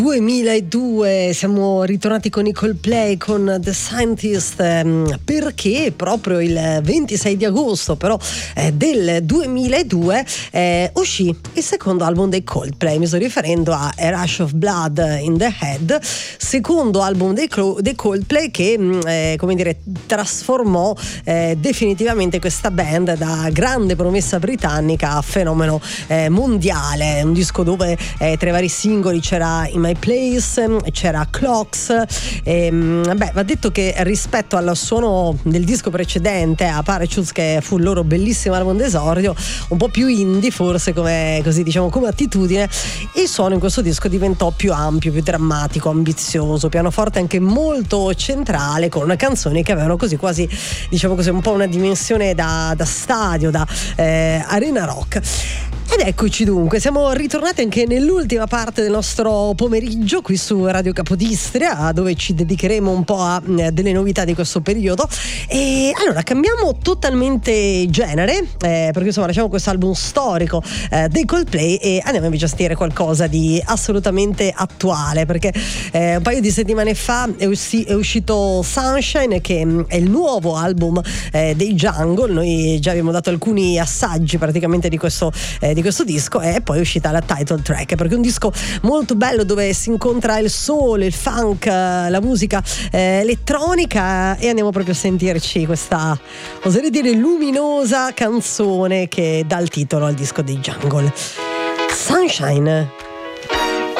2002, siamo ritornati con i Coldplay con The Scientist, perché proprio il 26 di agosto però del 2002 uscì il secondo album dei Coldplay. Mi sto riferendo a A Rush of Blood in the Head, secondo album dei Coldplay che come dire trasformò definitivamente questa band da grande promessa britannica a fenomeno mondiale. Un disco dove tra i vari singoli c'era In My Place, c'era Clocks, va detto che rispetto al suono del disco precedente, a Parachutes, che fu il loro bellissimo album d'esordio, un po' più indie forse come attitudine, il suono in questo disco diventò più ampio, più drammatico, ambizioso, pianoforte anche molto centrale, con canzoni che avevano così quasi un po' una dimensione da stadio, da arena rock. Ed eccoci dunque, siamo ritornati anche nell'ultima parte del nostro pomeriggio qui su Radio Capodistria, dove ci dedicheremo un po' a delle novità di questo periodo. E allora cambiamo totalmente genere, perché insomma lasciamo questo album storico dei Coldplay e andiamo invece a sentire qualcosa di assolutamente attuale, perché un paio di settimane fa è uscito Sunshine, che è il nuovo album dei Jungle. Noi già abbiamo dato alcuni assaggi praticamente di questo disco, e poi è uscita la title track, perché è un disco molto bello dove si incontra il soul, il funk, la musica elettronica, e andiamo proprio a sentirci questa, oserei dire, luminosa canzone che dà il titolo al disco dei Jungle, Sunshine.